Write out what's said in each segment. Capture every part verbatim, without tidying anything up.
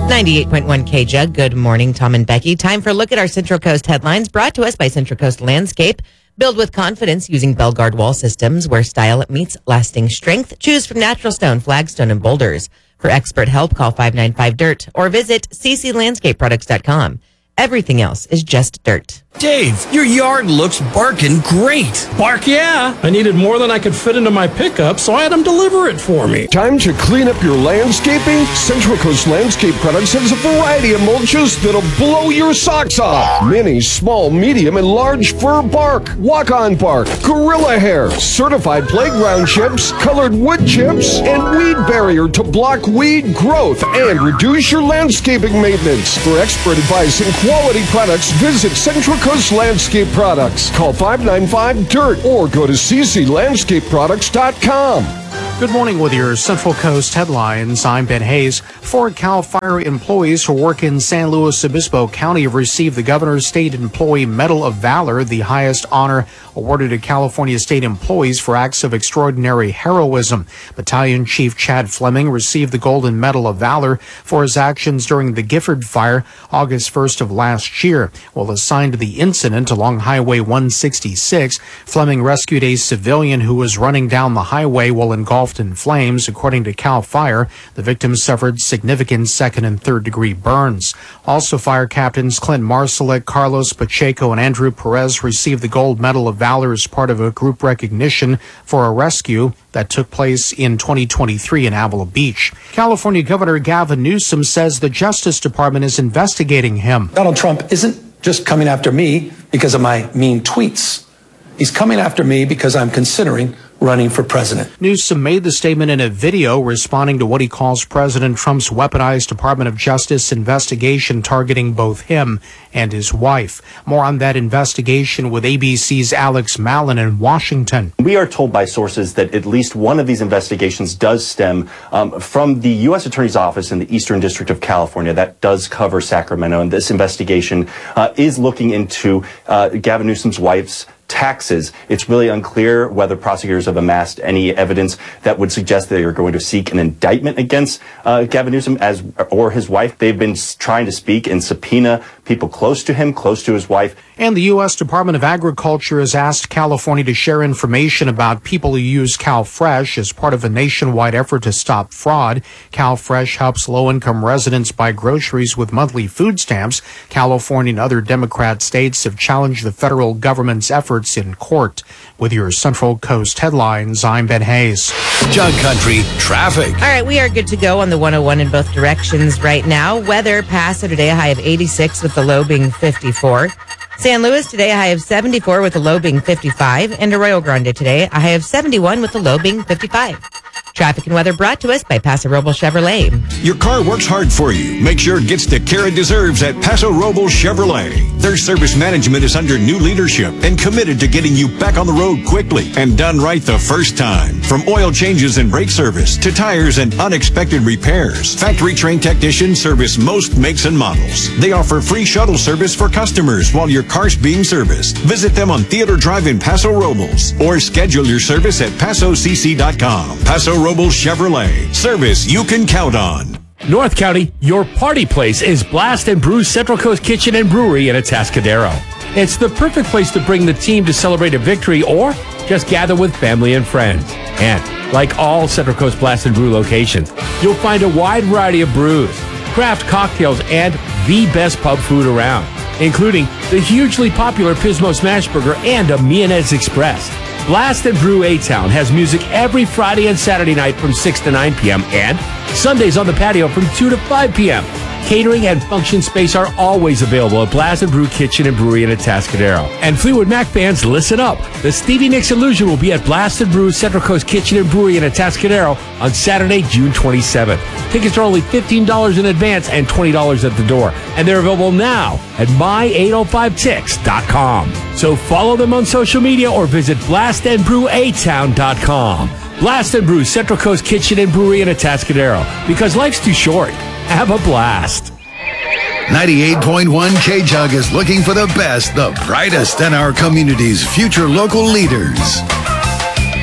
ninety-eight point one K J U G. Good morning, Tom and Becky. Time for a look at our Central Coast headlines, brought to us by Central Coast Landscape. Build with confidence using Belgard wall systems where style meets lasting strength. Choose from natural stone, flagstone, and boulders. For expert help, call five nine five D I R T or visit c c landscape products dot com. Everything else is just dirt. Dave, your yard looks barking great. Bark, yeah. I needed more than I could fit into my pickup, so I had them deliver it for me. Time to clean up your landscaping? Central Coast Landscape Products has a variety of mulches that'll blow your socks off. Mini, small, medium, and large fir bark, walk-on bark, gorilla hair, certified playground chips, colored wood chips, and weed barrier to block weed growth and reduce your landscaping maintenance. For expert advice and quality products, visit Central Coast Landscape Products. Call five nine five D I R T or go to c c landscape products dot com. Good morning with your Central Coast headlines. I'm Ben Hayes. Four CAL FIRE employees who work in San Luis Obispo County have received the Governor's State Employee Medal of Valor, the highest honor awarded to California state employees for acts of extraordinary heroism. Battalion Chief Chad Fleming received the Golden Medal of Valor for his actions during the Gifford Fire August first of last year. While assigned to the incident along Highway one sixty-six, Fleming rescued a civilian who was running down the highway while engulfed in flames. According to CAL FIRE, the victim suffered significant second and third degree burns. Also, fire captains Clint Marsalek, Carlos Pacheco, and Andrew Perez received the Gold Medal of Valor as part of a group recognition for a rescue that took place in twenty twenty-three in Avila Beach. California Governor Gavin Newsom says the Justice Department is investigating him. Donald Trump isn't just coming after me because of my mean tweets. He's coming after me because I'm considering running for president. Newsom made the statement in a video responding to what he calls President Trump's weaponized Department of Justice investigation targeting both him and his wife. More on that investigation with A B C's Alex Mallon in Washington. We are told by sources that at least one of these investigations does stem um, from the U S Attorney's Office in the Eastern District of California. That does cover Sacramento, and this investigation uh, is looking into uh, Gavin Newsom's wife's taxes. It's really unclear whether prosecutors have amassed any evidence that would suggest they are going to seek an indictment against uh, Gavin Newsom as or his wife. They've been trying to speak and subpoena people close to him, close to his wife. And the U S Department of Agriculture has asked California to share information about people who use CalFresh as part of a nationwide effort to stop fraud. CalFresh helps low-income residents buy groceries with monthly food stamps. California and other Democrat states have challenged the federal government's efforts in court. With your Central Coast headlines, I'm Ben Hayes. Jug Country traffic. All right, we are good to go on the one oh one in both directions right now. Weather, Paso today, a high of eighty-six with the low being fifty-four. San Luis today, a high of seventy-four with the low being fifty-five. And Arroyo Grande today, a high of seventy-one with the low being fifty-five. Traffic and weather brought to us by Paso Robles Chevrolet. Your car works hard for you. Make sure it gets the care it deserves at Paso Robles Chevrolet. Their service management is under new leadership and committed to getting you back on the road quickly and done right the first time. From oil changes and brake service to tires and unexpected repairs, factory-trained technicians service most makes and models. They offer free shuttle service for customers while your car's being serviced. Visit them on Theater Drive in Paso Robles or schedule your service at paso c c dot com. Paso Robles Chevrolet. Service you can count on. North County, your party place is Blast and Brew's Central Coast Kitchen and Brewery in Atascadero. It's the perfect place to bring the team to celebrate a victory or just gather with family and friends. And like all Central Coast Blast and Brew locations, you'll find a wide variety of brews, craft cocktails, and the best pub food around, including the hugely popular Pismo Smash Burger and a Mianez Express. Blast and Brew A-Town has music every Friday and Saturday night from six to nine p.m. and Sundays on the patio from two to five p.m. Catering and function space are always available at Blast and Brew Kitchen and Brewery in Atascadero. And Fleetwood Mac fans, listen up. The Stevie Nicks Illusion will be at Blast and Brew Central Coast Kitchen and Brewery in Atascadero on Saturday, June twenty-seventh. Tickets are only fifteen dollars in advance and twenty dollars at the door. And they're available now at my eight oh five tix dot com. So follow them on social media or visit blast and brew a town dot com. Blast and Brew Central Coast Kitchen and Brewery in Atascadero. Because life's too short. Have a blast. ninety-eight point one K J U G is looking for the best, the brightest, and our community's future local leaders.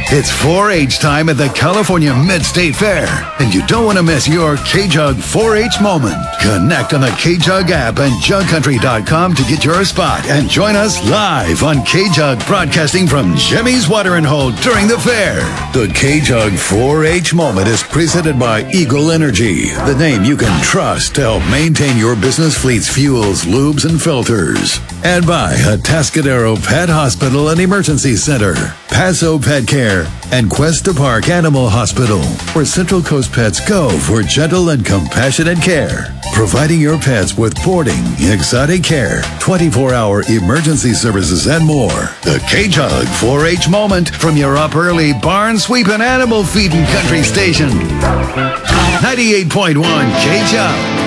It's four H time at the California Mid-State Fair, and you don't want to miss your K-Jug four H moment. Connect on the K-Jug app and jug country dot com to get your spot and join us live on K-Jug, broadcasting from Jimmy's Watering Hole during the fair. The K-Jug four H moment is presented by Eagle Energy, the name you can trust to help maintain your business fleet's fuels, lubes, and filters. And by Atascadero Pet Hospital and Emergency Center, Paso Pet Care, and Cuesta Park Animal Hospital, where Central Coast Pets go for gentle and compassionate care, providing your pets with boarding, exotic care, twenty-four hour emergency services, and more. The K-Jug four H moment from your up early barn sweeping animal feeding country station. ninety-eight point one K-Jug.